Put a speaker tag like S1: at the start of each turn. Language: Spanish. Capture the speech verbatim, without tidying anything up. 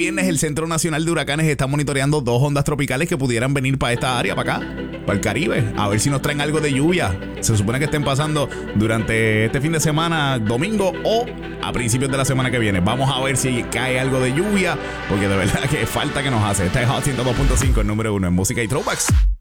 S1: viernes el Centro Nacional de Huracanes está monitoreando dos ondas tropicales que pudieran venir para esta área, para acá, para el Caribe. A ver si nos traen algo de lluvia. Se supone que estén pasando durante este fin de semana, domingo o a principios de la semana que viene. Vamos a ver si cae algo de lluvia, porque de verdad que falta que nos hace. Esta es Hot ciento dos punto cinco, el número uno en música y throwbacks.